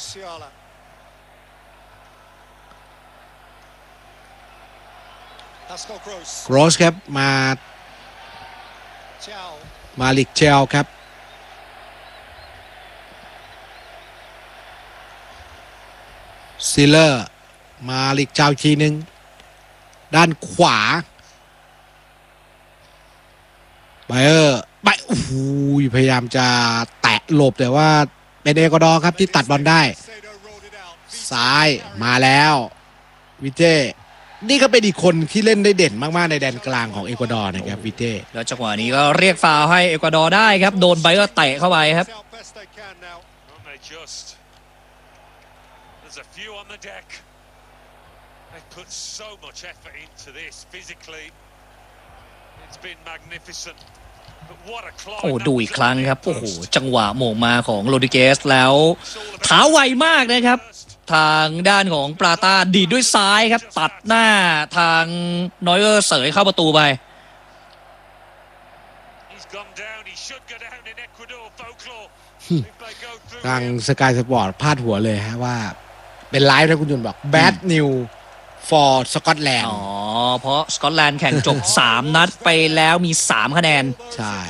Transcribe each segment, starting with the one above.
โกรสครับมาลิกเชลครับซิลเลอร์มาลิกเชลทีหนึ่งด้านขวาไบเออร์โอ้โหพยายามจะแตะหลบแต่ว่าเป็นเอกวาดอร์ครับที่ตัดบอลได้ซ้ายมาแล้ววิเต้นี่ก็เป็นอีกคนที่เล่นได้เด่นมากๆในแดนกลางของเอกวาดอร์นะครับวิเต้แล้วจังหวะนี้ก็เรียกฟาวล์ให้เอกวาดอร์ได้ครับโดนไบเออร์เตะเข้าไปครับโอ้ดูอีกครั้งครับโอ้โหจังหวะโหม่งมาของโรดริเกสแล้วเท้าไวมากนะครับทางด้านของปราตาดีดด้วยซ้ายครับตัดหน้าทางนอยเออร์เสยเข้าประตูไปทางสกายสปอร์ตพาดหัวเลยฮะว่าเป็นไลฟ์นะคุณยุนบอก Bad News for สกอตแลนด์เพราะสกอตแลนด์แข่งจบ 3 นัดไปแล้วมี 3 คะแนนใช่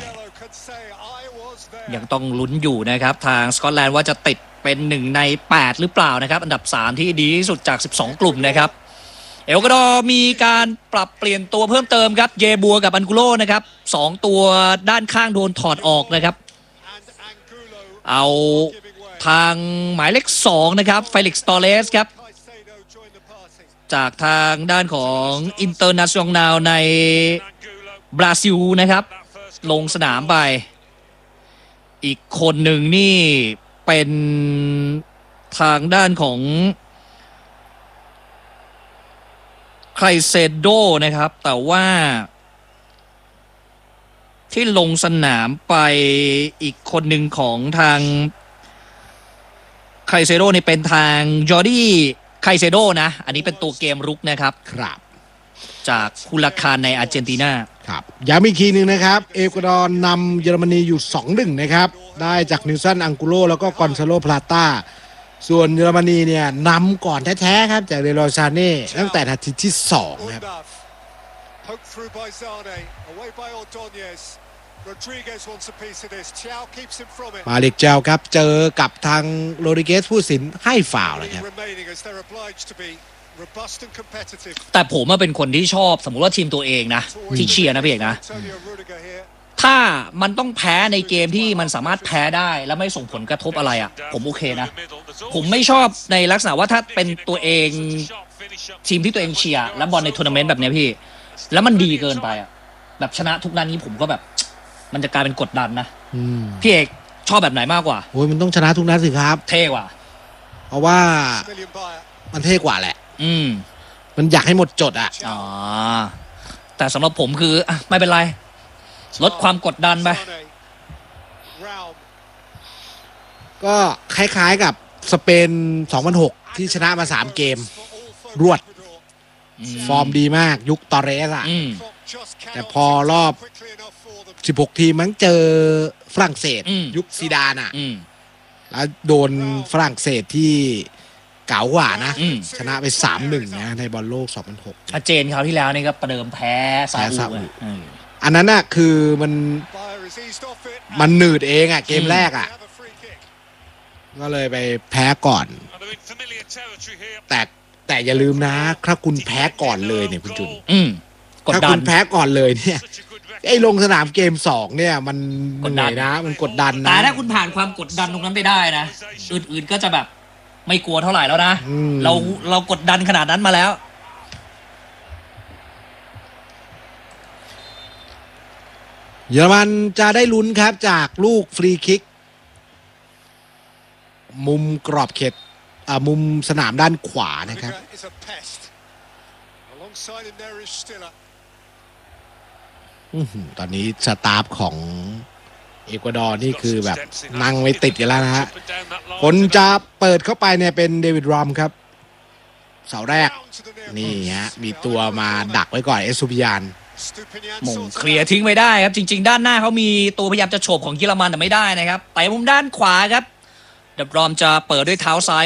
ยังต้องลุ้นอยู่นะครับทางสกอตแลนด์ว่าจะติดเป็น1ใน8หรือเปล่านะครับอันดับ3ที่ดีที่สุดจาก12กลุ่มนะครับเอลกวาดอร์มีการปรับเปลี่ยนตัวเพิ่มเติมครับเยบัวกับอันกุโลนะครับ2ตัวด้านข้างโดนถอดออกนะครับเอาทางหมายเลข2นะครับเฟลิกซ์ตอเรสครับจากทางด้านของอินเตอร์เนชั่นแนลในบราซิลนะครับลงสนามไปอีกคนหนึ่งนี่เป็นทางด้านของไคเซโดนะครับแต่ว่าที่ลงสนามไปอีกคนหนึ่งของทางไคเซโดนี่เป็นทางจอร์ดี้ไคเซโดนะอันนี้เป็นตัวเกมรุกนะครับครับจากคูลาคานในอาร์เจนตินาครับย้ำอีกทีหนึ่งนะครับเอกวาดอร์นำเยอรมนีอยู่ 2-1 นะครับได้จากนิวซันอังกุโลแล้วก็กอนซาโลพลาต้าส่วนเยอรมนีเนี่ยนำก่อนแท้ๆครับจากเดโรซาเน่ตั้งแต่นาทีที่2ครับมาลิกเจลครับเจอกับทางโรดริเกสผู้สินให้ฟาวล์เลยครับแต่ผมเป็นคนที่ชอบสมมุติว่าทีมตัวเองนะที่เชียร์นะพี่เอกนะถ้ามันต้องแพ้ในเกมที่มันสามารถแพ้ได้แล้วไม่ส่งผลกระทบอะไรอ่ะผมโอเคนะผมไม่ชอบในลักษณะว่าถ้าเป็นตัวเองทีมที่ตัวเองเชียร์และบอลในทัวร์นาเมนต์แบบนี้พี่แล้วมันดีเกินไปอ่ะแบบชนะทุกนัดนี้ผมก็แบบมันจะกลายเป็นกดดันนะพี่เอกชอบแบบไหนมากกว่าโอ้ยมันต้องชนะทุกนัดสิครับเท่กว่าเพราะว่ามันเท่กว่าแหละมันอยากให้หมดจดอ่ะแต่สำหรับผมคือไม่เป็นไรลดความกดดันไปก็คล้ายๆกับสเปน2006ที่ชนะมา3เกมรวดฟอร์มดีมากยุคตอเรสอ่ะแต่พอรอบ16ทีมมั้งเจอฝรั่งเศสยุคซีดานอ่ะแล้วโดนฝรั่งเศสที่เก๋ากว่านะชนะไป 3-1 นะในบอลโลก2006 ชัดเจนคราวที่แล้วนี่ก็ประเดิมแพ้ซาอุอันนั้นน่ะคือมันหนืดเองอ่ะเกมแรกอ่ะก็เลยไปแพ้ก่อนแต่อย่าลืมนะถ้าคุณแพ้ก่อนเลยเนี่ยคุณจุนถ้าคุณแพ้ก่อนเลยเนี่ยไอ้ลงสนามเกม2เนี่ยมันเหนื่อยนะมันกดดันนะแต่ถ้าคุณผ่านความกดดันตรงนั้นไปได้นะอื่นๆก็จะแบบไม่กลัวเท่าไหร่แล้วนะเรากดดันขนาดนั้นมาแล้วเยอรมันจะได้ลุ้นครับจากลูกฟรีคิกมุมกรอบเขตมุมสนามด้านขวานะครับตอนนี้สตาฟของเอกวาดอร์นี่คือแบบนั่งไม่ติดกันแล้วนะฮะคนจะเปิดเข้าไปเนี่ยเป็นเดวิดรัมครับเสาแรกนี่ฮะมีตัวมาดักไว้ก่อนเอสซูปิยานมงเคลียร์ทิ้งไม่ได้ครับจริงๆด้านหน้าเขามีตัวพยายามจะโฉบของเยอรมันแต่ไม่ได้นะครับไปมุมด้านขวาครับเดวิดรัมจะเปิดด้วยเท้าซ้าย